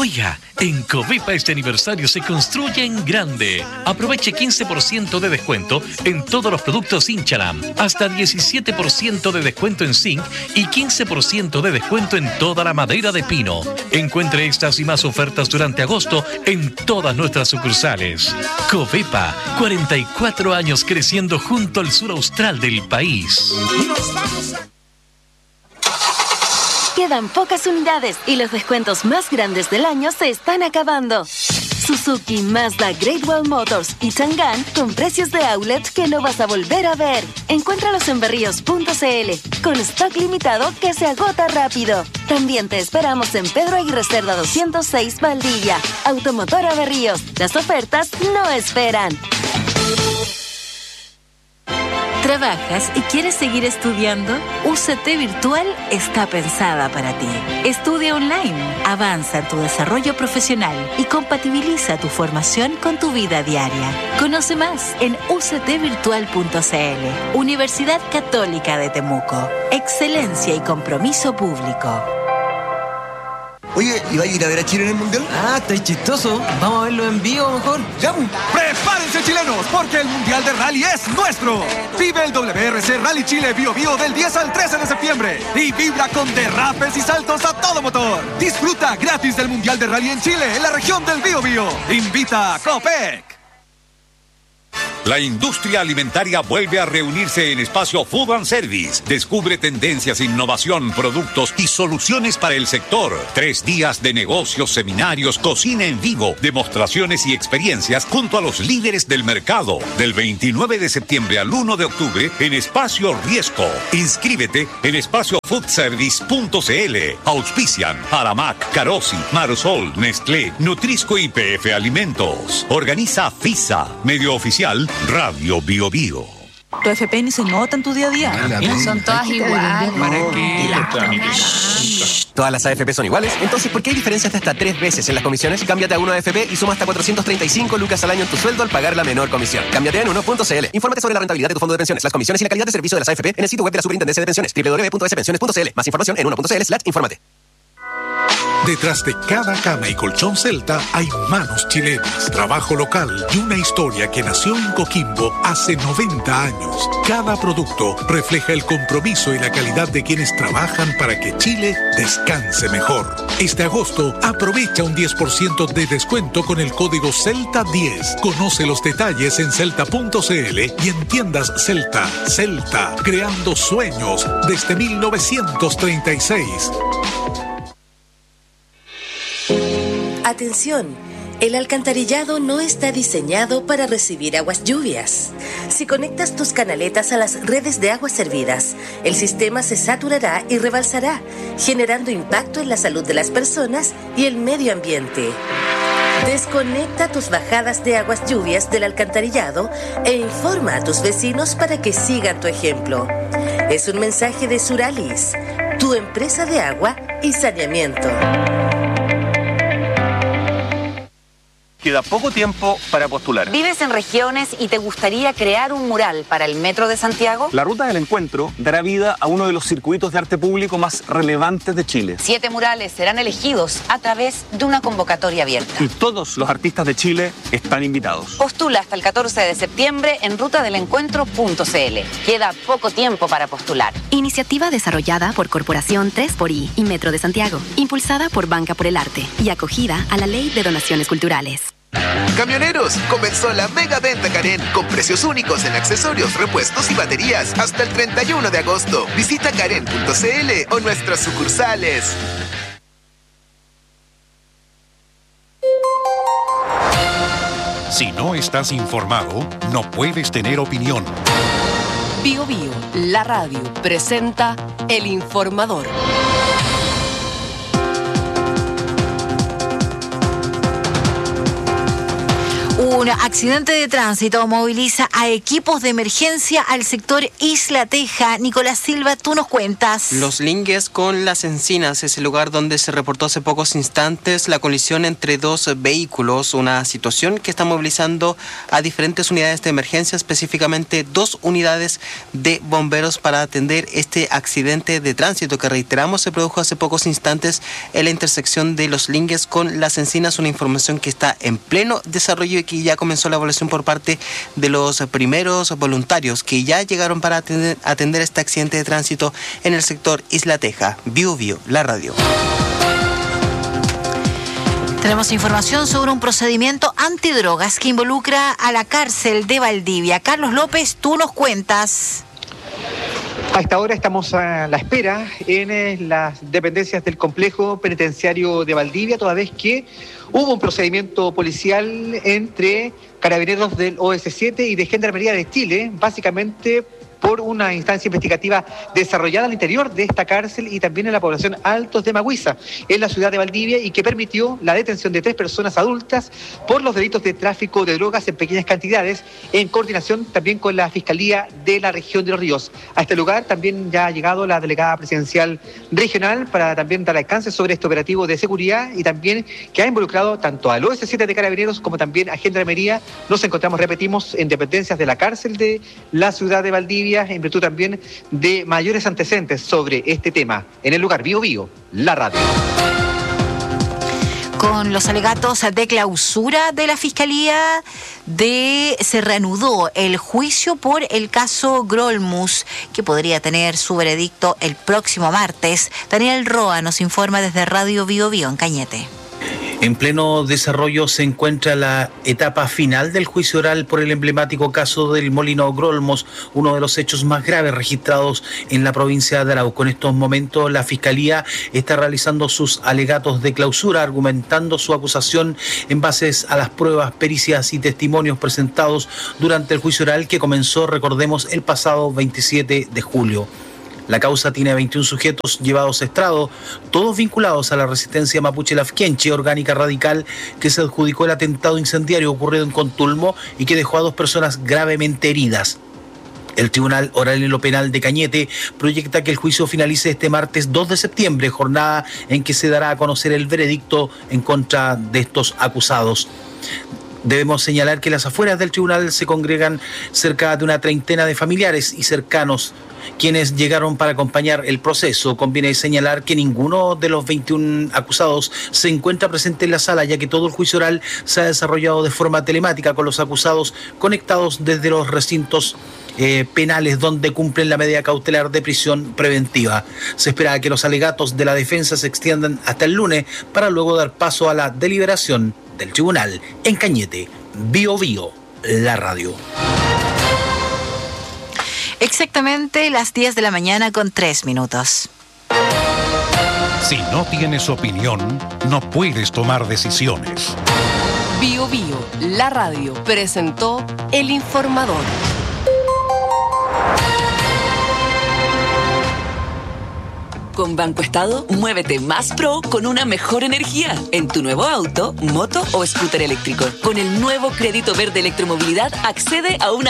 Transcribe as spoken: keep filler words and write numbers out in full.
Oiga, en Covepa este aniversario se construye en grande. Aproveche quince por ciento de descuento en todos los productos Inchalam, hasta diecisiete por ciento de descuento en zinc y quince por ciento de descuento en toda la madera de pino. Encuentre estas y más ofertas durante agosto en todas nuestras sucursales. Covepa, cuarenta y cuatro años creciendo junto al sur austral del país. Quedan pocas unidades y los descuentos más grandes del año se están acabando. Suzuki, Mazda, Great Wall Motors y Chang'an con precios de outlet que no vas a volver a ver. Encuéntralos en berríos punto c l con stock limitado que se agota rápido. También te esperamos en Pedro Aguirre Cerda doscientos seis, Valdivia. Automotora Berríos. Las ofertas no esperan. ¿Trabajas y quieres seguir estudiando? U C T Virtual está pensada para ti. Estudia online, avanza en tu desarrollo profesional y compatibiliza tu formación con tu vida diaria. Conoce más en u c t virtual punto c l. Universidad Católica de Temuco. Excelencia y compromiso público. Oye, ¿y va a ir a ver a Chile en el Mundial? Ah, estáis chistoso. Vamos a verlo en vivo mejor. ¡Ya! ¡Prepárense, chilenos! Porque el Mundial de Rally es nuestro. Vive el W R C Rally Chile Bio Bio del diez al trece de septiembre. Y vibra con derrapes y saltos a todo motor. Disfruta gratis del Mundial de Rally en Chile, en la región del Bio Bio. Invita a Copec. La industria alimentaria vuelve a reunirse en Espacio Food and Service. Descubre tendencias, innovación, productos y soluciones para el sector. Tres días de negocios, seminarios, cocina en vivo, demostraciones y experiencias junto a los líderes del mercado. Del veintinueve de septiembre al uno de octubre en Espacio Riesco. Inscríbete en espacio food service punto c l. Auspician Aramac, Carosi, Marosol, Nestlé, Nutrisco y P F Alimentos. Organiza FISA, medio oficial Radio Bio Bio. Tu F P ni se nota en tu día a día. Son todas iguales. ¿Para qué? ¿Todas las A F P son iguales? Entonces, ¿por qué hay diferencias de hasta tres veces en las comisiones? Cámbiate a uno A F P y suma hasta cuatrocientos treinta y cinco lucas al año en tu sueldo al pagar la menor comisión. Cámbiate en uno punto c l. Infórmate sobre la rentabilidad de tu fondo de pensiones, las comisiones y la calidad de servicio de las A F P en el sitio web de la Superintendencia de Pensiones, doble u doble u doble u punto s pensiones punto c l. Más información en uno punto c l slash infórmate. Detrás de cada cama y colchón Celta hay manos chilenas, trabajo local y una historia que nació en Coquimbo hace noventa años. Cada producto refleja el compromiso y la calidad de quienes trabajan para que Chile descanse mejor. Este agosto aprovecha un diez por ciento de descuento con el código Celta diez. Conoce los detalles en celta punto c l y en tiendas Celta. Celta, creando sueños desde mil novecientos treinta y seis. Atención, el alcantarillado no está diseñado para recibir aguas lluvias. Si conectas tus canaletas a las redes de aguas servidas, el sistema se saturará y rebalsará, generando impacto en la salud de las personas y el medio ambiente. Desconecta tus bajadas de aguas lluvias del alcantarillado e informa a tus vecinos para que sigan tu ejemplo. Es un mensaje de Suralis, tu empresa de agua y saneamiento. Queda poco tiempo para postular. ¿Vives en regiones y te gustaría crear un mural para el Metro de Santiago? La Ruta del Encuentro dará vida a uno de los circuitos de arte público más relevantes de Chile. Siete murales serán elegidos a través de una convocatoria abierta. Y todos los artistas de Chile están invitados. Postula hasta el catorce de septiembre en ruta del encuentro punto c l. Queda poco tiempo para postular. Iniciativa desarrollada por Corporación tres por I y Metro de Santiago, impulsada por Banca por el Arte y acogida a la Ley de Donaciones Culturales. Camioneros, comenzó la mega venta Karen con precios únicos en accesorios, repuestos y baterías hasta el treinta y uno de agosto. Visita karen punto c l o nuestras sucursales. Si no estás informado, no puedes tener opinión. Bio Bio, la radio, presenta El Informador. Un accidente de tránsito moviliza a equipos de emergencia al sector Isla Teja. Nicolás Silva, tú nos cuentas. Los Lingues con Las Encinas es el lugar donde se reportó hace pocos instantes la colisión entre dos vehículos, una situación que está movilizando a diferentes unidades de emergencia, específicamente dos unidades de bomberos para atender este accidente de tránsito que, reiteramos, se produjo hace pocos instantes en la intersección de Los Lingues con Las Encinas, una información que está en pleno desarrollo y que ya comenzó la evaluación por parte de los primeros voluntarios que ya llegaron para atender, atender este accidente de tránsito en el sector Isla Teja. Bio Bio, la radio. Tenemos información sobre un procedimiento antidrogas que involucra a la cárcel de Valdivia. Carlos López, tú nos cuentas. A esta hora estamos a la espera en eh, las dependencias del complejo penitenciario de Valdivia, toda vez que hubo un procedimiento policial entre carabineros del O S siete y de Gendarmería de Chile, básicamente por una instancia investigativa desarrollada al interior de esta cárcel y también en la población Altos de Magüiza, en la ciudad de Valdivia, y que permitió la detención de tres personas adultas por los delitos de tráfico de drogas en pequeñas cantidades, en coordinación también con la Fiscalía de la Región de los Ríos. A este lugar también ya ha llegado la delegada presidencial regional para también dar alcance sobre este operativo de seguridad y también que ha involucrado tanto al O S siete de Carabineros como también a Gendarmería. Nos encontramos, repetimos, en dependencias de la cárcel de la ciudad de Valdivia, en virtud también de mayores antecedentes sobre este tema. En el lugar, Bio Bio, la radio. Con los alegatos de clausura de la Fiscalía, de se reanudó el juicio por el caso Grolmus, que podría tener su veredicto el próximo martes. Daniel Roa nos informa desde Radio Bio Bio en Cañete. En pleno desarrollo se encuentra la etapa final del juicio oral por el emblemático caso del Molino Grolmus, uno de los hechos más graves registrados en la provincia de Arauco. En estos momentos la Fiscalía está realizando sus alegatos de clausura, argumentando su acusación en base a las pruebas, pericias y testimonios presentados durante el juicio oral que comenzó, recordemos, el pasado veintisiete de julio. La causa tiene veintiún sujetos llevados a estrado, todos vinculados a la resistencia mapuche lafkenche, orgánica radical que se adjudicó el atentado incendiario ocurrido en Contulmo y que dejó a dos personas gravemente heridas. El Tribunal Oral en lo Penal de Cañete proyecta que el juicio finalice este martes dos de septiembre, jornada en que se dará a conocer el veredicto en contra de estos acusados. Debemos señalar que en las afueras del tribunal se congregan cerca de una treintena de familiares y cercanos quienes llegaron para acompañar el proceso. Conviene señalar que ninguno de los veintiún acusados se encuentra presente en la sala, ya que todo el juicio oral se ha desarrollado de forma telemática con los acusados conectados desde los recintos eh, penales donde cumplen la medida cautelar de prisión preventiva. Se espera que los alegatos de la defensa se extiendan hasta el lunes para luego dar paso a la deliberación del tribunal. En Cañete, Bio Bio, la radio. Exactamente las diez de la mañana con tres minutos. Si no tienes opinión, no puedes tomar decisiones. Bio Bio, la radio, presentó El Informador. Con Banco Estado, muévete más pro con una mejor energía en tu nuevo auto, moto o scooter eléctrico. Con el nuevo crédito verde electromovilidad, accede a una